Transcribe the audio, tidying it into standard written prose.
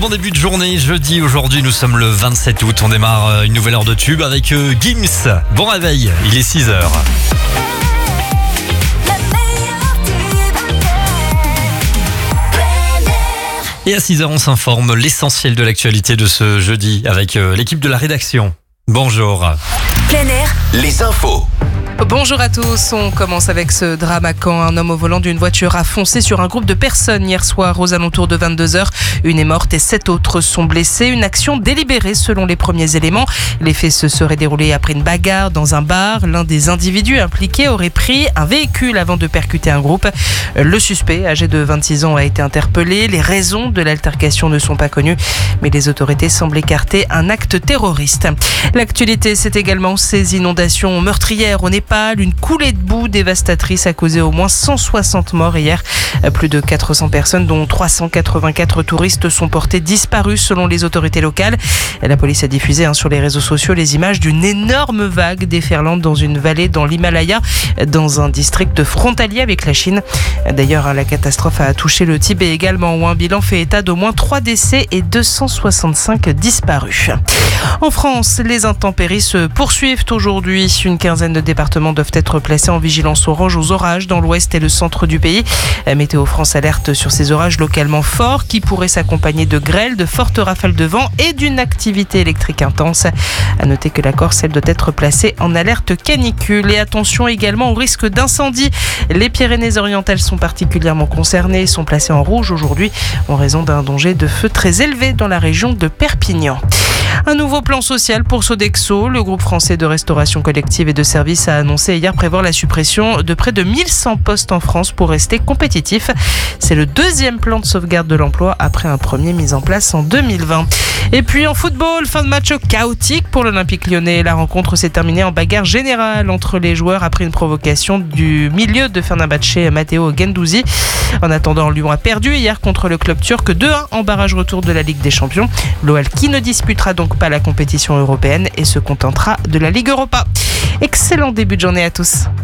bon début de journée, jeudi. Aujourd'hui, nous sommes le 27 août. On démarre une nouvelle heure de tube avec Gims. Bon réveil, il est 6h. Et à 6h, on s'informe l'essentiel de l'actualité de ce jeudi avec l'équipe de la rédaction. Bonjour. Plein air, les infos. Bonjour à tous, on commence avec ce drame à Caen. Un homme au volant d'une voiture a foncé sur un groupe de personnes hier soir aux alentours de 22h. Une est morte et 7 autres sont blessés. Une action délibérée selon les premiers éléments. Les faits se seraient déroulés après une bagarre dans un bar. L'un des individus impliqués aurait pris un véhicule avant de percuter un groupe. Le suspect, âgé de 26 ans, a été interpellé. Les raisons de l'altercation ne sont pas connues, mais les autorités semblent écarter un acte terroriste. L'actualité, c'est également ces inondations meurtrières au Népal. Une coulée de boue dévastatrice a causé au moins 160 morts hier. Plus de 400 personnes, dont 384 touristes, sont portées disparues selon les autorités locales. La police a diffusé sur les réseaux sociaux les images d'une énorme vague déferlante dans une vallée dans l'Himalaya, dans un district frontalier avec la Chine. D'ailleurs, la catastrophe a touché le Tibet également, où un bilan fait état d'au moins 3 décès et 265 disparus. En France, les intempéries se poursuivent aujourd'hui. Une quinzaine de départements doivent être placés en vigilance orange aux orages dans l'ouest et le centre du pays. Météo France alerte sur ces orages localement forts qui pourraient s'accompagner de grêles, de fortes rafales de vent et d'une activité électrique intense. À noter que la Corse, elle, doit être placée en alerte canicule. Et attention également au risque d'incendie. Les Pyrénées-Orientales sont particulièrement concernées et sont placées en rouge aujourd'hui en raison d'un danger de feu très élevé dans la région de Perpignan. Un nouveau plan social pour Sodexo. Le groupe français de restauration collective et de services a annoncé hier prévoir la suppression de près de 1100 postes en France pour rester compétitif. C'est le deuxième plan de sauvegarde de l'emploi après un premier mis en place en 2020. Et puis en football, fin de match chaotique pour l'Olympique lyonnais. La rencontre s'est terminée en bagarre générale entre les joueurs après une provocation du milieu de Fenerbahçe, Matteo Guendouzi. En attendant, Lyon a perdu hier contre le club turc 2-1 en barrage retour de la Ligue des Champions. L'OL qui ne disputera donc pas la compétition européenne et se contentera de la Ligue Europa. Excellent début de journée à tous.